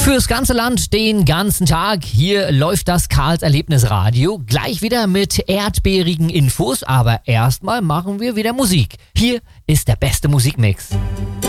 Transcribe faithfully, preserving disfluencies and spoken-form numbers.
Fürs ganze Land den ganzen Tag. Hier läuft das Karls Erlebnisradio. Gleich wieder mit erdbeerigen Infos. Aber erstmal machen wir wieder Musik. Hier ist der beste Musikmix.